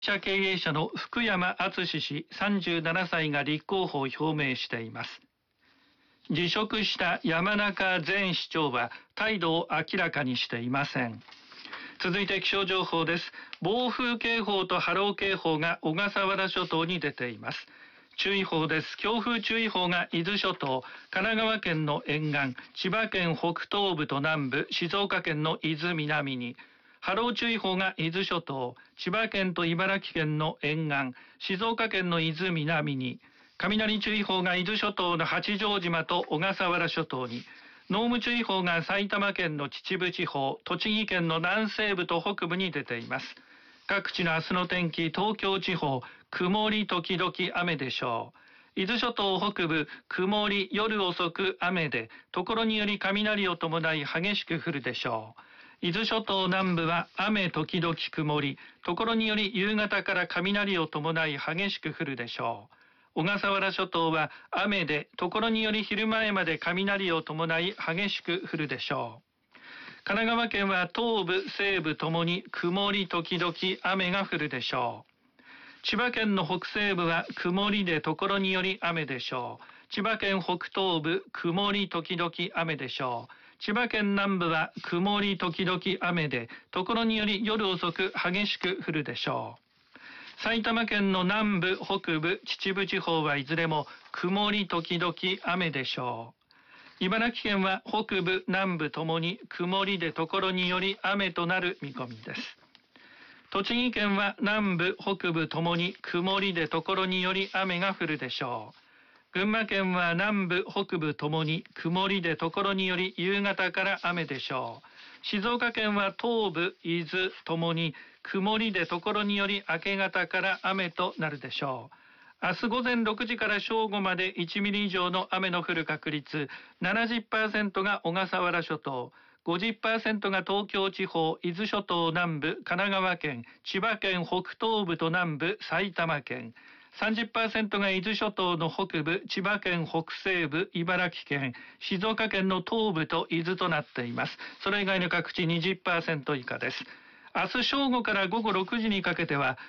社経営者の福山敦氏37歳が立候補を表明しています。辞職した山中前市長は態度を明らかにしていません。続いて気象情報です。暴風警報と波浪警報が小笠原諸島に出ています。注意報です。強風注意報が伊豆諸島、神奈川県の沿岸、千葉県北東部と南部、静岡県の伊豆南に、波浪注意報が伊豆諸島、千葉県と茨城県の沿岸、静岡県の伊豆南に、雷注意報が伊豆諸島の八丈島と小笠原諸島に、濃霧注意報が埼玉県の秩父地方、栃木県の南西部と北部に出ています。各地の明日の天気、東京地方、曇り時々雨でしょう。伊豆諸島北部、曇り、夜遅く雨で、ところにより雷を伴い激しく降るでしょう。伊豆諸島南部は雨時々曇り、ところにより夕方から雷を伴い激しく降るでしょう。小笠原諸島は雨で、ところにより昼前まで雷を伴い激しく降るでしょう。神奈川県は東部、西部ともに曇り時々雨が降るでしょう。千葉県の北西部は曇りでところにより雨でしょう。千葉県北東部、曇り時々雨でしょう。千葉県南部は曇り時々雨で、ところにより夜遅く激しく降るでしょう。埼玉県の南部、北部、秩父地方はいずれも曇り時々雨でしょう。茨城県は北部、南部ともに曇りでところにより雨となる見込みです。栃木県は南部、北部ともに曇りでところにより雨が降るでしょう。群馬県は南部、北部ともに曇りでところにより夕方から雨でしょう。静岡県は東部、伊豆ともに曇りでところにより明け方から雨となるでしょう。明日午前6時から正午まで1ミリ以上の雨の降る確率、70% が小笠原諸島、50% が東京地方、伊豆諸島南部、神奈川県、千葉県北東部と南部、埼玉県、30% が伊豆諸島の北部、千葉県北西部、茨城県、静岡県の東部と伊豆となっています。それ以外の各地 20% 以下です。明日正午から午後6時にかけては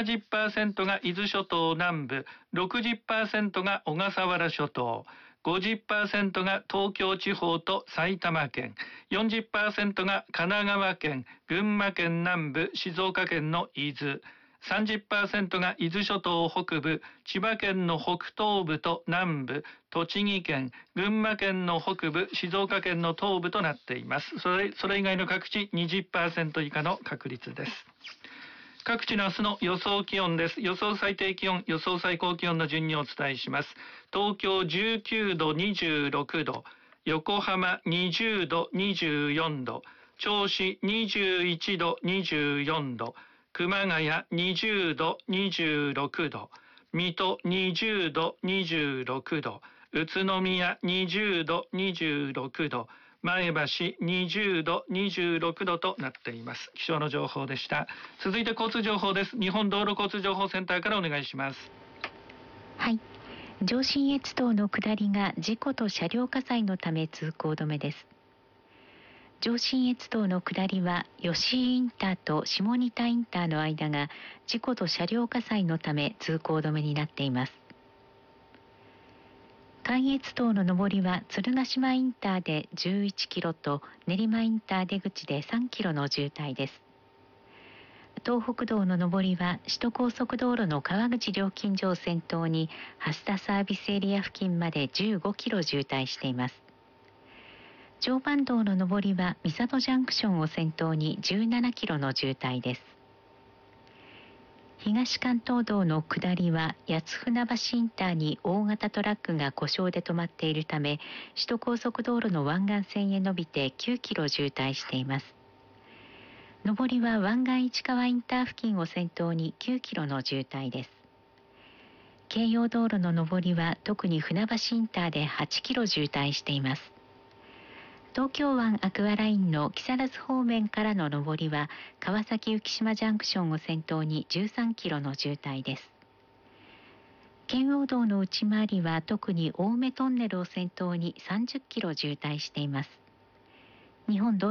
70% が伊豆諸島南部、60% が小笠原諸島、50% が東京地方と埼玉県、40% が神奈川県、群馬県南部、静岡県の伊豆、30% が伊豆諸島北部、千葉県の北東部と南部、栃木県、群馬県の北部、静岡県の東部となっています。それ以外の各地 20% 以下の確率です。各地の明日の予想気温です。予想最低気温、予想最高気温の順にお伝えします。東京19度、26度、横浜20度、24度、銚子21度、24度、熊谷20度、26度、水戸20度、26度、宇都宮20度、26度、前橋20度、26度となっています。気象の情報でした。続いて交通情報です。日本道路交通情報センターからお願いします。 はい。上信越道の下りが事故と車両火災のため通行止めです。上信越道の下りは吉井インターと下仁田インターの間が事故と車両火災のため通行止めになっています。関越道の上りは鶴ヶ島インターで11キロと練馬インター出口で3キロの渋滞です。東北道の上りは首都高速道路の川口料金所を先頭に蓮田サービスエリア付近まで15キロ渋滞しています。常磐道の上りは三郷ジャンクションを先頭に17キロの渋滞です。東関東道の下りは八船橋インターに大型トラックが故障で止まっているため、首都高速道路の湾岸線へ伸びて9キロ渋滞しています。上りは湾岸市川インター付近を先頭に9キロの渋滞です。京葉道路の上りは特に船橋インターで8キロ渋滞しています。東京湾アクアラインの木更津方面からの上りは川崎浮島ジャンクションを先頭に13キロの渋滞です。圏央道の内回りは特に青梅トンネルを先頭に30キロ渋滞しています。日本道